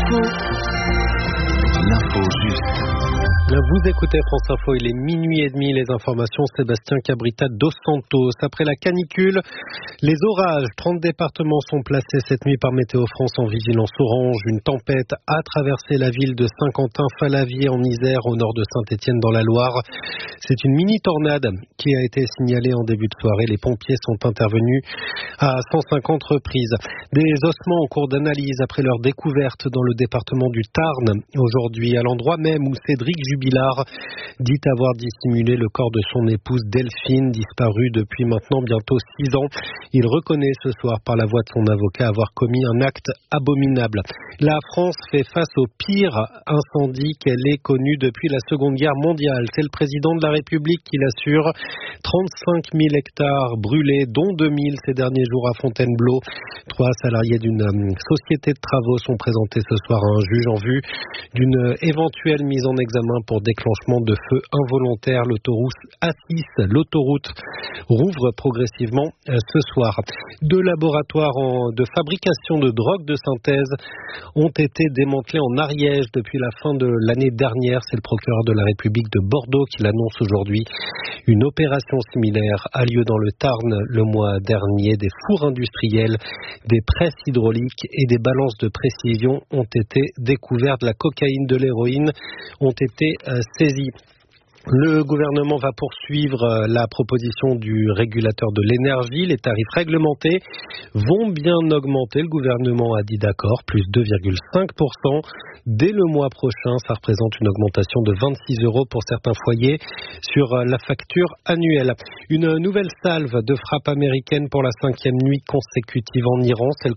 L'info juste. Vous écoutez France Info, il est minuit et demi, les informations, Sébastien Cabrita dos Santos. Après la canicule, les orages, 30 départements sont placés cette nuit par Météo France en vigilance orange. Une tempête a traversé la ville de Saint-Quentin-Falavier en Isère, au nord de Saint-Étienne dans la Loire. C'est une mini-tornade qui a été signalée en début de soirée. Les pompiers sont intervenus à 150 reprises. Des ossements en cours d'analyse après leur découverte dans le département du Tarn. Aujourd'hui, à l'endroit même où Cédric Jubilard dit avoir dissimulé le corps de son épouse Delphine, disparue depuis maintenant bientôt 6 ans. Il reconnaît ce soir par la voix de son avocat avoir commis un acte abominable. La France fait face au pire incendie qu'elle ait connu depuis la Seconde Guerre mondiale. C'est le président de la République qui l'assure. 35 000 hectares brûlés, dont 2 000 ces derniers jours à Fontainebleau. 3 salariés d'une société de travaux sont présentés ce soir à un juge en vue d'une éventuelle mise en examen pour déclenchement de feu involontaire. L'autoroute rouvre progressivement ce soir. 2 laboratoires de fabrication de drogue de synthèse ont été démantelés en Ariège depuis la fin de l'année dernière. C'est le procureur de la République de Bordeaux qui l'annonce aujourd'hui. Une opération similaire a lieu dans le Tarn le mois dernier. Des fours industriels, des presses hydrauliques et des balances de précision ont été découverts. De la cocaïne, de l'héroïne ont été saisis. Le gouvernement va poursuivre la proposition du régulateur de l'énergie. Les tarifs réglementés vont bien augmenter. Le gouvernement a dit d'accord, plus 2,5%. Dès le mois prochain, ça représente une augmentation de 26 € pour certains foyers sur la facture annuelle. Une nouvelle salve de frappe américaine pour la 5e nuit consécutive en Iran. C'est le